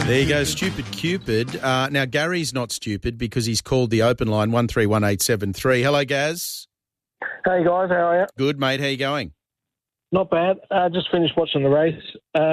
There you go, Stupid Cupid. Now, Gary's not stupid because he's called the open line 131873. Hello, Gaz. Hey guys, how are you? Good, mate. How you going? Not bad. Just finished watching the race.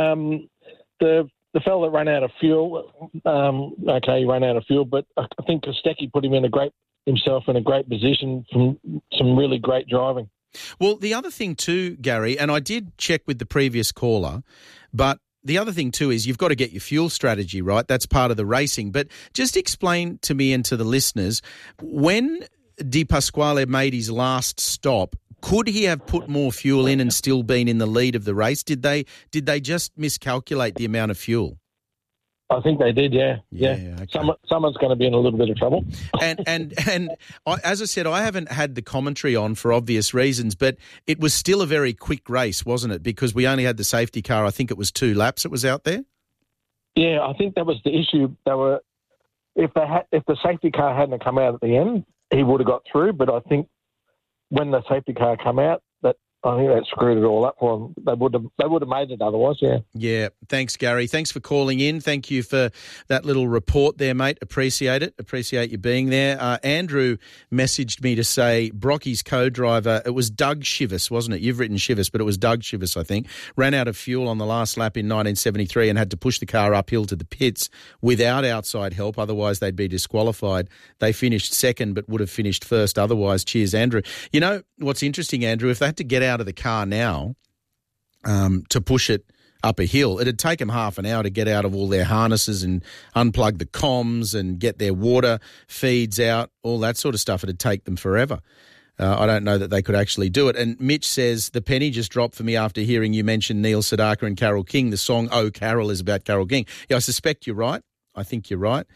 The fella that ran out of fuel, he ran out of fuel, but I think Kostecki put him himself in a great position from some really great driving. Well, the other thing too, Gary, and I did check with the previous caller, but the other thing too is you've got to get your fuel strategy right. That's part of the racing. But just explain to me and to the listeners, when Di Pasquale made his last stop, could he have put more fuel in and still been in the lead of the race? Did they just miscalculate the amount of fuel? I think they did, yeah. Okay. Someone's going to be in a little bit of trouble. And as I said, I haven't had the commentary on for obvious reasons, but it was still a very quick race, wasn't it? Because we only had the safety car. I think it was 2 laps it was out there. Yeah, I think that was the issue. If the safety car hadn't come out at the end, he would have got through. But I think when the safety car came out, I think that screwed it all up for them. They would have made it otherwise, yeah. Yeah, thanks, Gary. Thanks for calling in. Thank you for that little report there, mate. Appreciate it. Appreciate you being there. Andrew messaged me to say Brocky's co-driver, it was Doug Chivas, wasn't it? You've written Chivas, but it was Doug Chivas, I think, ran out of fuel on the last lap in 1973 and had to push the car uphill to the pits without outside help. Otherwise, they'd be disqualified. They finished second but would have finished first otherwise. Cheers, Andrew. You know, what's interesting, Andrew, if they had to get out of the car now to push it up a hill, it'd take them half an hour to get out of all their harnesses and unplug the comms and get their water feeds out, all that sort of stuff. It'd take them forever. I don't know that they could actually do it. And Mitch says, the penny just dropped for me after hearing you mention Neil Sedaka and Carole King. The song Oh Carol is about Carole King. Yeah, I suspect you're right. I think you're right.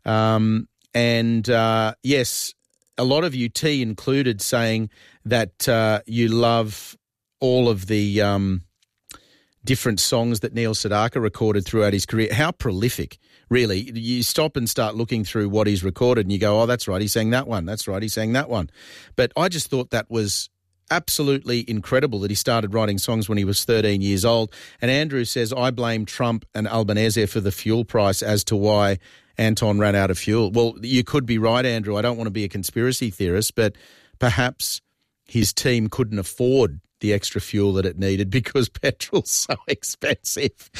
Yes, a lot of you, T included, saying that you love all of the different songs that Neil Sedaka recorded throughout his career. How prolific, really. You stop and start looking through what he's recorded and you go, oh, that's right, he sang that one. That's right, he sang that one. But I just thought that was absolutely incredible that he started writing songs when he was 13 years old. And Andrew says, I blame Trump and Albanese for the fuel price as to why Anton ran out of fuel. Well, you could be right, Andrew. I don't want to be a conspiracy theorist, but perhaps his team couldn't afford the extra fuel that it needed because petrol's so expensive.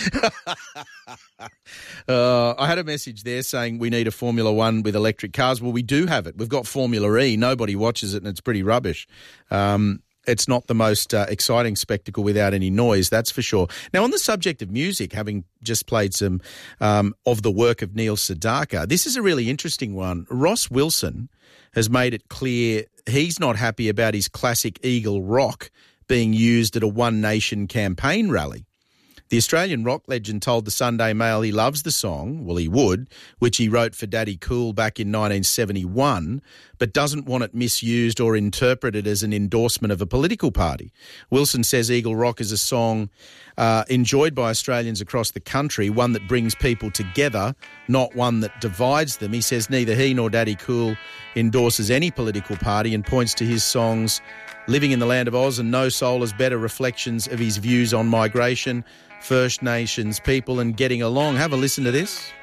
I had a message there saying we need a Formula One with electric cars. Well, we do have it. We've got Formula E. Nobody watches it and it's pretty rubbish. It's not the most exciting spectacle without any noise, that's for sure. Now, on the subject of music, having just played some of the work of Neil Sedaka, this is a really interesting one. Ross Wilson has made it clear he's not happy about his classic Eagle Rock being used at a One Nation campaign rally. The Australian rock legend told the Sunday Mail he loves the song, well, he would, which he wrote for Daddy Cool back in 1971, but doesn't want it misused or interpreted as an endorsement of a political party. Wilson says Eagle Rock is a song enjoyed by Australians across the country, one that brings people together, not one that divides them. He says neither he nor Daddy Cool endorses any political party and points to his songs Living in the Land of Oz and No Soul as better reflections of his views on migration, First Nations people and getting along. Have a listen to this.